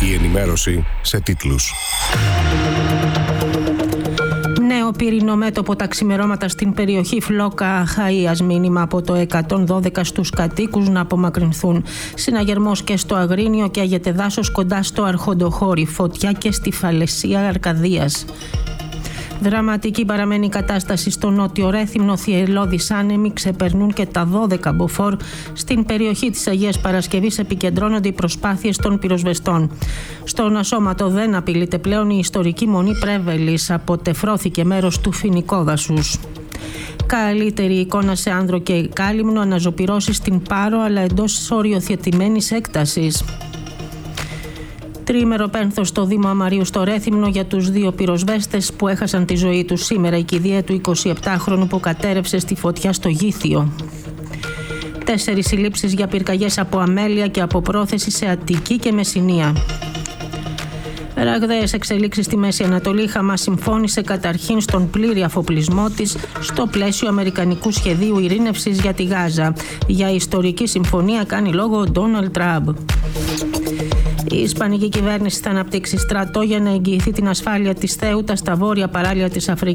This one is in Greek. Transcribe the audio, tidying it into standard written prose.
Η ενημέρωση σε τίτλους. Νέο πυρηνό μέτωπο τα ξημερώματα στην περιοχή Φλόκα Αχαΐας. Μήνυμα από το 112 στους κατοίκους να απομακρυνθούν. Συναγερμός και στο Αγρίνιο και αγεται δάσος κοντά στο Αρχοντοχώρι. Φωτιά και στη Φαλαισία Αρκαδίας. Δραματική παραμένει η κατάσταση στο νότιο Ρέθυμνο. Θυελλώδεις άνεμοι ξεπερνούν και τα 12 μποφόρ. Στην περιοχή της Αγίας Παρασκευής επικεντρώνονται οι προσπάθειες των πυροσβεστών. Στον Ασώματο δεν απειλείται πλέον η ιστορική μονή Πρέβελης. Αποτεφρώθηκε μέρος του φοινικόδασους. Καλύτερη εικόνα σε Άνδρο και Κάλυμνο. Αναζωπυρώσεις στην Πάρο αλλά εντός οριοθετημένης έκτασης. Τριήμερο πένθος στο Δήμο Αμαρίου στο Ρέθυμνο για τους δύο πυροσβέστες που έχασαν τη ζωή τους σήμερα. Η κηδεία του 27χρονου που κατέρευσε στη φωτιά στο Γήθιο. 4 συλλήψεις για πυρκαγιές από αμέλεια και από πρόθεση σε Αττική και Μεσσηνία. Ραγδαίες εξελίξεις στη Μέση Ανατολή. Η Χαμάς συμφώνησε καταρχήν στον πλήρη αφοπλισμό της στο πλαίσιο αμερικανικού σχεδίου ειρήνευσης για τη Γάζα. Για ιστορική συμφωνία κάνει λόγο ο Ντόναλντ Τραμπ. Η Ισπανική κυβέρνηση θα αναπτύξει στρατό για να εγγυηθεί την ασφάλεια της Θέουτα στα βόρεια παράλια της Αφρικής.